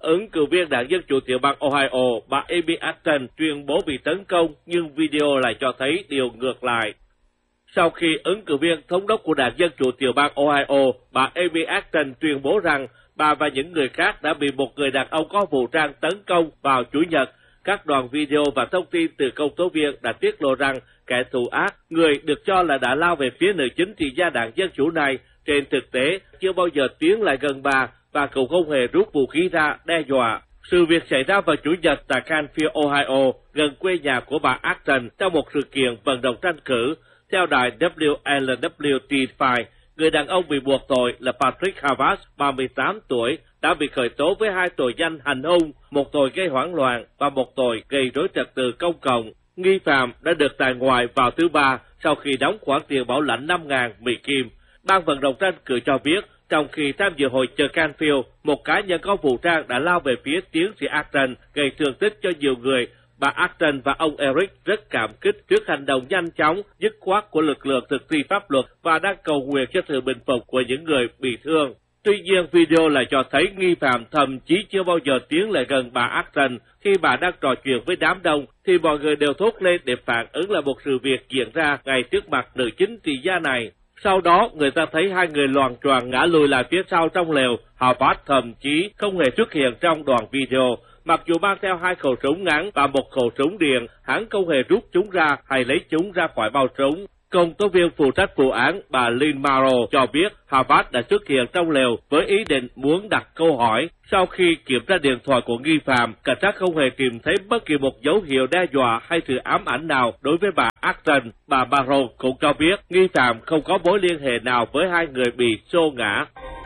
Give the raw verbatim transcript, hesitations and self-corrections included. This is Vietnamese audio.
Ứng cử viên đảng Dân Chủ tiểu bang Ohio, bà Amy Acton tuyên bố bị tấn công, nhưng video lại cho thấy điều ngược lại. Sau khi ứng cử viên thống đốc của đảng Dân Chủ tiểu bang Ohio, bà Amy Acton tuyên bố rằng bà và những người khác đã bị một người đàn ông có vũ trang tấn công vào Chủ nhật, các đoạn video và thông tin từ công tố viên đã tiết lộ rằng kẻ thù ác, người được cho là đã lao về phía nữ chính trị gia đảng Dân Chủ này, trên thực tế chưa bao giờ tiến lại gần bà và cũng không hề rút vũ khí ra đe dọa. Sự việc xảy ra vào Chủ nhật tại Canfield, Ohio, gần quê nhà của bà Acton trong một sự kiện vận động tranh cử. Theo đài W L W T năm, người đàn ông bị buộc tội là Patrick Havas, ba mươi tám tuổi, đã bị khởi tố với hai tội danh hành hung, một tội gây hoảng loạn và một tội gây rối trật tự công cộng. Nghi phạm đã được tại ngoại vào thứ Ba sau khi đóng khoản tiền bảo lãnh năm nghìn Mỹ Kim. Ban vận động tranh cử cho biết, trong khi tham dự hội chợ Canfield, một cá nhân có vũ trang đã lao về phía tiến sĩ Acton, gây thương tích cho nhiều người. Bà Acton và ông Eric rất cảm kích trước hành động nhanh chóng, dứt khoát của lực lượng thực thi pháp luật và đang cầu nguyện cho sự bình phục của những người bị thương. Tuy nhiên, video lại cho thấy nghi phạm thậm chí chưa bao giờ tiến lại gần bà Acton. Khi bà đang trò chuyện với đám đông, thì mọi người đều thốt lên để phản ứng lại một sự việc diễn ra ngay trước mặt nữ chính trị gia này. Sau đó, người ta thấy hai người loạng choạng ngã lùi lại phía sau trong lều. Harvard thậm chí không hề xuất hiện trong đoạn video. Mặc dù mang theo hai khẩu súng ngắn và một khẩu súng điện, hắn không hề rút chúng ra hay lấy chúng ra khỏi bao súng. Công tố viên phụ trách vụ án bà Lynn Morrow cho biết Harvard đã xuất hiện trong lều với ý định muốn đặt câu hỏi. Sau khi kiểm tra điện thoại của nghi phạm, cảnh sát không hề tìm thấy bất kỳ một dấu hiệu đe dọa hay sự ám ảnh nào đối với bà Acton. Bà Morrow cũng cho biết nghi phạm không có mối liên hệ nào với hai người bị xô ngã.